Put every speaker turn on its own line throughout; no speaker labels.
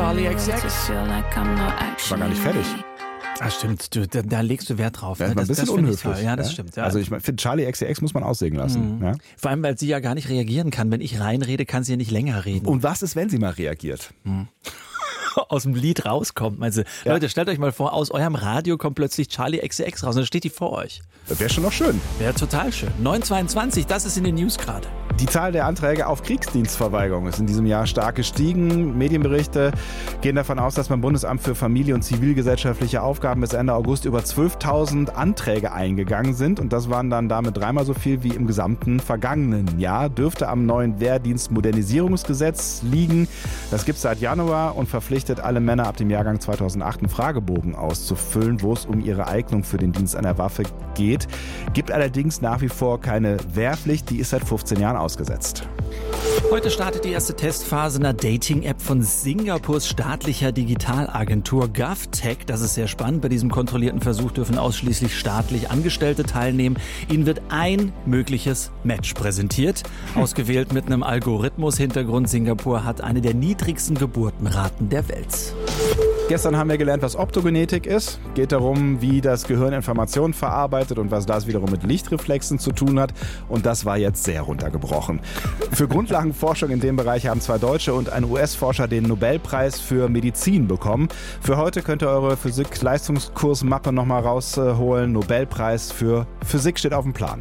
Charlie XX.
War gar nicht fertig.
Ah, stimmt, da legst du Wert drauf.
Ja, das war ein bisschen unhöflich.
Ja, das stimmt. Ja.
Also ich finde, Charlie XCX muss man aussehen lassen. Ja?
Vor allem, weil sie ja gar nicht reagieren kann. Wenn ich reinrede, kann sie ja nicht länger reden.
Und was ist, wenn sie mal reagiert?
Aus dem Lied rauskommt. Meinst du, ja. Leute, stellt euch mal vor, aus eurem Radio kommt plötzlich Charlie XCX raus und dann steht die vor euch.
Das wäre schon noch schön.
Wäre total schön. 922, das ist in den News gerade.
Die Zahl der Anträge auf Kriegsdienstverweigerung ist in diesem Jahr stark gestiegen. Medienberichte gehen davon aus, dass beim Bundesamt für Familie und zivilgesellschaftliche Aufgaben bis Ende August über 12.000 Anträge eingegangen sind. Und das waren dann damit dreimal so viel wie im gesamten vergangenen Jahr. Dürfte am neuen Wehrdienstmodernisierungsgesetz liegen. Das gibt es seit Januar und verpflichtet alle Männer ab dem Jahrgang 2008 einen Fragebogen auszufüllen, wo es um ihre Eignung für den Dienst an der Waffe geht. Gibt allerdings nach wie vor keine Wehrpflicht. Die ist seit 15 Jahren ausgesetzt.
Heute startet die erste Testphase einer Dating-App von Singapurs staatlicher Digitalagentur GovTech. Das ist sehr spannend. Bei diesem kontrollierten Versuch dürfen ausschließlich staatlich Angestellte teilnehmen. Ihnen wird ein mögliches Match präsentiert. Ausgewählt mit einem Algorithmus-Hintergrund. Singapur hat eine der niedrigsten Geburtenraten der Welt.
Gestern haben wir gelernt, was Optogenetik ist. Geht darum, wie das Gehirn Informationen verarbeitet und was das wiederum mit Lichtreflexen zu tun hat. Und das war jetzt sehr runtergebrochen. Für Grundlagenforschung in dem Bereich haben 2 Deutsche und ein US-Forscher den Nobelpreis für Medizin bekommen. Für heute könnt ihr eure Physik-Leistungskursmappe nochmal rausholen. Nobelpreis für Physik steht auf dem Plan.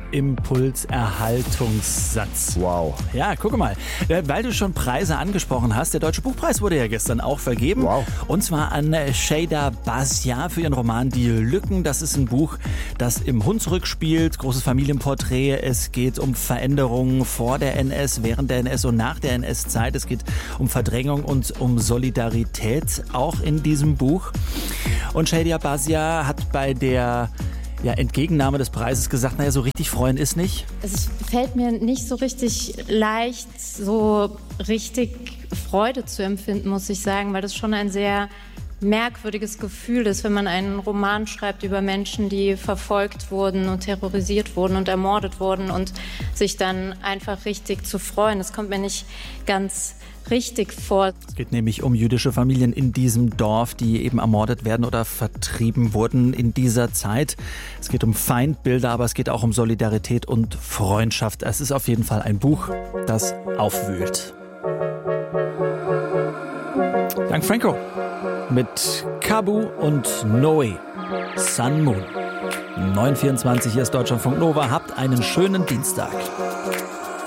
Impulserhaltungssatz.
Wow.
Ja, guck mal. Weil du schon Preise angesprochen hast, der Deutsche Buchpreis wurde ja gestern auch vergeben.
Wow.
Und zwar an Sheyda Bhasia für ihren Roman Die Lücken. Das ist ein Buch, das im Hunsrück spielt. Großes Familienporträt. Es geht um Veränderungen vor der NS, während der NS und nach der NS-Zeit. Es geht um Verdrängung und um Solidarität, auch in diesem Buch. Und Sheyda Bhasia hat bei der Entgegennahme des Preises gesagt, so richtig freuen ist nicht.
Es fällt mir nicht so richtig leicht, so richtig Freude zu empfinden, muss ich sagen, weil das schon ein sehr merkwürdiges Gefühl ist, wenn man einen Roman schreibt über Menschen, die verfolgt wurden und terrorisiert wurden und ermordet wurden und sich dann einfach richtig zu freuen. Das kommt mir nicht ganz richtig vor.
Es geht nämlich um jüdische Familien in diesem Dorf, die eben ermordet werden oder vertrieben wurden in dieser Zeit. Es geht um Feindbilder, aber es geht auch um Solidarität und Freundschaft. Es ist auf jeden Fall ein Buch, das aufwühlt. Dank Franco mit Kabu und Noe, Sun Moon. 9:24, hier ist Deutschlandfunk Nova. Habt einen schönen Dienstag.